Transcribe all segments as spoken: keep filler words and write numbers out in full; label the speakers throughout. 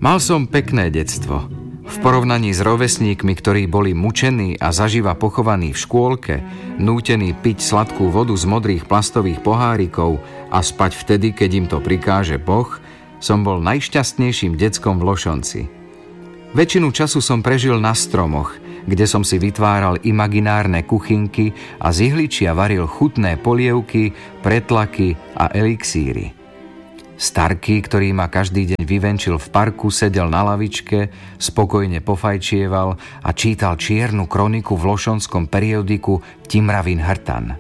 Speaker 1: Mal som pekné detstvo. V porovnaní s rovesníkmi, ktorí boli mučení a zaživa pochovaní v škôlke, nútení piť sladkú vodu z modrých plastových pohárikov a spať vtedy, keď im to prikáže Boh, som bol najšťastnejším deckom v Lošonci. Väčšinu času som prežil na stromoch, kde som si vytváral imaginárne kuchynky a z ihličia varil chutné polievky, pretlaky a elixíry. Starky, ktorý ma každý deň vyvenčil v parku, sedel na lavičke, spokojne pofajčieval a čítal čiernu kroniku v lošonskom periodiku Timravin Hrtan.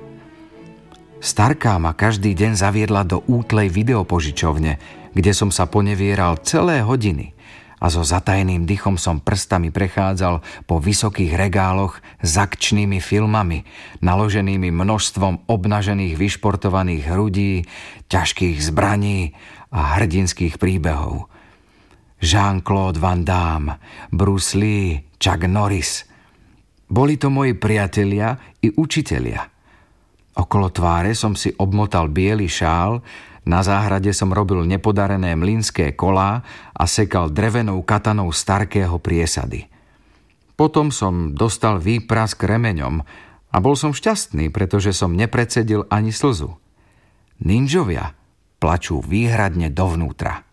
Speaker 1: Starka ma každý deň zaviedla do útlej videopožičovne, kde som sa ponevieral celé hodiny a so zatajeným dychom som prstami prechádzal po vysokých regáloch s akčnými filmami, naloženými množstvom obnažených vyšportovaných hrudí, ťažkých zbraní a hrdinských príbehov. Jean-Claude Van Damme, Bruce Lee, Chuck Norris. Boli to moji priatelia i učitelia. Okolo tváre som si obmotal biely šál, na záhrade som robil nepodarené mlynské kolá a sekal drevenou katanou starkého priesady. Potom som dostal výprask remeňom a bol som šťastný, pretože som neprecedil ani slzu. Ninjovia plačú výhradne dovnútra.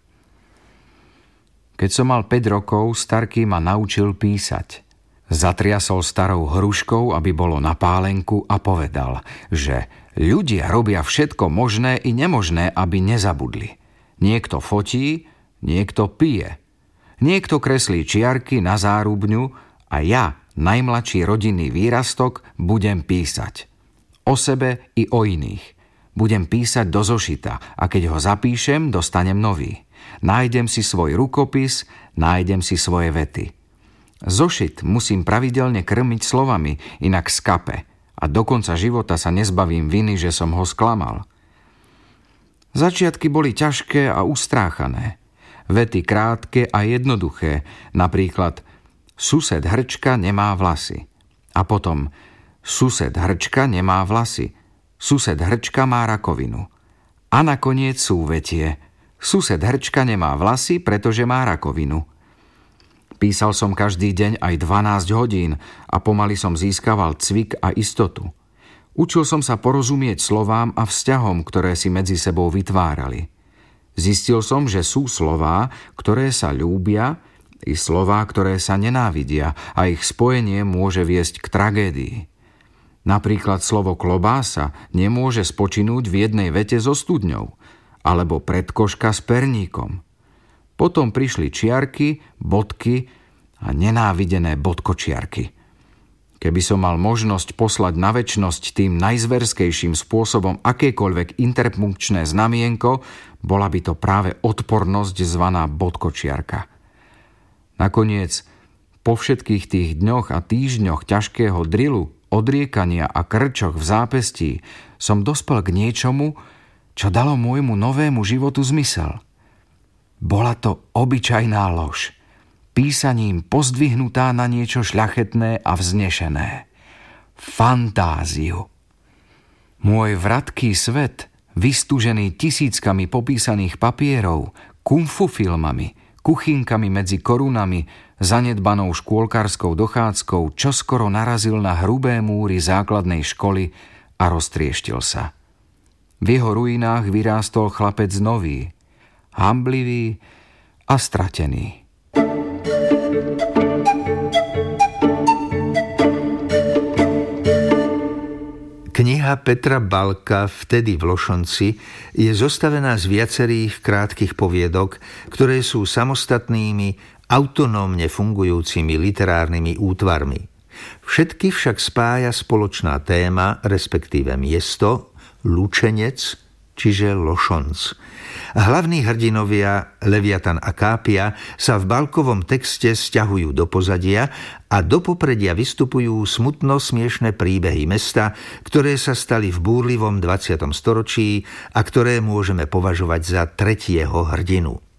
Speaker 1: Keď som mal päť rokov, Starký ma naučil písať. Zatriasol starou hruškou, aby bolo na pálenku, a povedal, že ľudia robia všetko možné i nemožné, aby nezabudli. Niekto fotí, niekto pije. Niekto kreslí čiarky na zárubňu a ja, najmladší rodinný výrastok, budem písať. O sebe i o iných. Budem písať do zošita a keď ho zapíšem, dostanem nový. Nájdem si svoj rukopis, nájdem si svoje vety. Zošit musím pravidelne krmiť slovami, inak skape a do konca života sa nezbavím viny, že som ho sklamal. Začiatky boli ťažké a ustráchané. Vety krátke a jednoduché, napríklad sused Hrčka nemá vlasy. A potom sused Hrčka nemá vlasy. Sused Hrčka má rakovinu. A nakoniec súvetie. Sused Hrčka nemá vlasy, pretože má rakovinu. Písal som každý deň aj dvanásť hodín a pomaly som získaval cvik a istotu. Učil som sa porozumieť slovám a vzťahom, ktoré si medzi sebou vytvárali. Zistil som, že sú slová, ktoré sa ľúbia, i slová, ktoré sa nenávidia a ich spojenie môže viesť k tragédii. Napríklad slovo klobása nemôže spočinúť v jednej vete so studňou, alebo predkoška s perníkom. Potom prišli čiarky, bodky a nenávidené bodkočiarky. Keby som mal možnosť poslať na večnosť tým najzverskejším spôsobom akékoľvek interpunkčné znamienko, bola by to práve odpornosť zvaná bodkočiarka. Nakoniec, po všetkých tých dňoch a týždňoch ťažkého drilu, odriekania a krčoch v zápestí, som dospel k niečomu, čo dalo môjmu novému životu zmysel. Bola to obyčajná lož, písaním pozdvihnutá na niečo šľachetné a vznešené. Fantáziu. Môj vratký svet, vystúžený tisíckami popísaných papierov, kung-fu filmami, kuchynkami medzi korunami, zanedbanou škôlkarskou dochádzkou, čoskoro narazil na hrubé múry základnej školy a roztrieštil sa. V jeho ruinách vyrástol chlapec nový, hanblivý a stratený.
Speaker 2: Kniha Petra Balka Vtedy v Lošonci je zostavená z viacerých krátkych poviedok, ktoré sú samostatnými, autonómne fungujúcimi literárnymi útvarmi. Všetky však spája spoločná téma, respektíve miesto, Lučenec, čiže Lošonc. Hlavní hrdinovia Leviatan a Kápia sa v Balkovom texte sťahujú do pozadia a do popredia vystupujú smutno smiešne príbehy mesta, ktoré sa stali v búrlivom dvadsiatom storočí a ktoré môžeme považovať za tretieho hrdinu.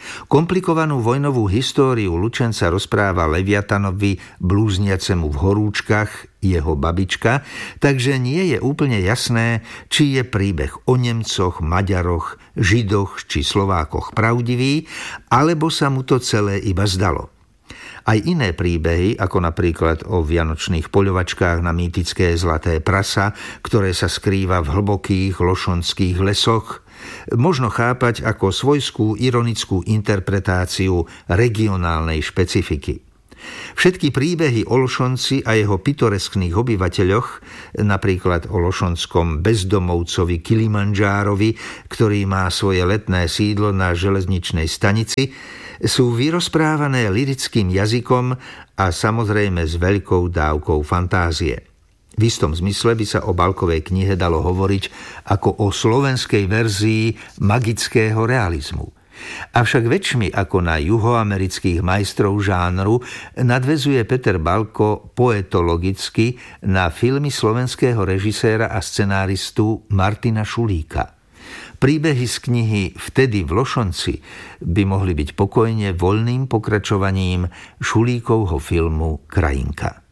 Speaker 2: Komplikovanú vojnovú históriu Lučenca rozpráva Leviatanovi blúzniacemu v horúčkach jeho babička, takže nie je úplne jasné, či je príbeh o Nemcoch, Maďaroch, Židoch či Slovákoch pravdivý, alebo sa mu to celé iba zdalo. Aj iné príbehy, ako napríklad o vianočných poľovačkách na mýtické zlaté prasa, ktoré sa skrýva v hlbokých lošonských lesoch, možno chápať ako svojskú ironickú interpretáciu regionálnej špecifiky. Všetky príbehy o Lošonci a jeho pitoreskných obyvateľoch, napríklad o lošonskom bezdomovcovi Kilimandžárovi, ktorý má svoje letné sídlo na železničnej stanici, sú vyrozprávané lirickým jazykom a samozrejme s veľkou dávkou fantázie. V istom zmysle by sa o Balkovej knihe dalo hovoriť ako o slovenskej verzii magického realizmu. Avšak väčšmi ako na juhoamerických majstrov žánru nadväzuje Peter Balko poetologicky na filmy slovenského režiséra a scenáristu Martina Šulíka. Príbehy z knihy Vtedy v Lošonci by mohli byť pokojne voľným pokračovaním Šulíkovho filmu Krajinka.